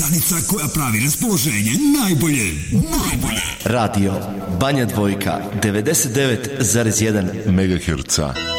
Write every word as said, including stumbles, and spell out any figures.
stanica koja pravi raspoloženje najbolje, najbolje. Radio Banja Dvojka, devedeset devet zarez jedan megaherca.